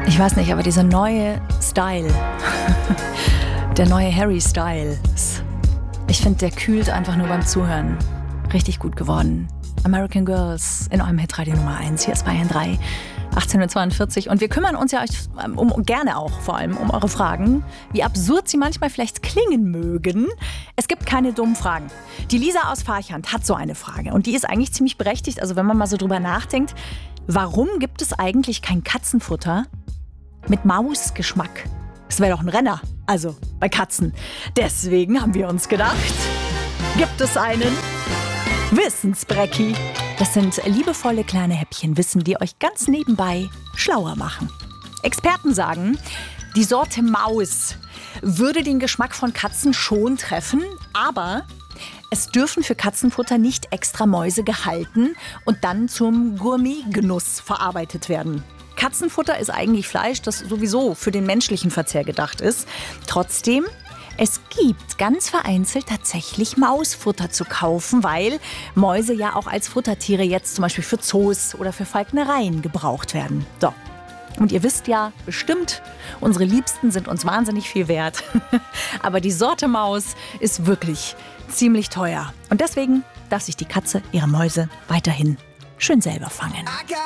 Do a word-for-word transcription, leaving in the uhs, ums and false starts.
Ich weiß nicht, aber dieser neue Style, der neue Harry Styles, ich finde, der kühlt einfach nur beim Zuhören. Richtig gut geworden. American Girls in eurem Hitradio Nummer eins. Hier ist Bayern drei, achtzehn Uhr zweiundvierzig. Und wir kümmern uns ja euch um, um, gerne auch vor allem um eure Fragen. Wie absurd sie manchmal vielleicht klingen mögen. Es gibt keine dummen Fragen. Die Lisa aus Farchand hat so eine Frage. Und die ist eigentlich ziemlich berechtigt. Also wenn man mal so drüber nachdenkt. Warum gibt es eigentlich kein Katzenfutter mit Mausgeschmack? Das wäre doch ein Renner. Also bei Katzen. Deswegen haben wir uns gedacht, gibt es einen Wissensbrecki. Das sind liebevolle kleine Häppchen Wissen, die euch ganz nebenbei schlauer machen. Experten sagen, die Sorte Maus würde den Geschmack von Katzen schon treffen, aber es dürfen für Katzenfutter nicht extra Mäuse gehalten und dann zum Gourmetgenuss verarbeitet werden. Katzenfutter ist eigentlich Fleisch, das sowieso für den menschlichen Verzehr gedacht ist. Trotzdem, es gibt ganz vereinzelt tatsächlich Mausfutter zu kaufen, weil Mäuse ja auch als Futtertiere jetzt zum Beispiel für Zoos oder für Falknereien gebraucht werden. So. Und ihr wisst ja bestimmt, unsere Liebsten sind uns wahnsinnig viel wert. Aber die Sorte Maus ist wirklich ziemlich teuer. Und deswegen darf sich die Katze ihre Mäuse weiterhin schön selber fangen.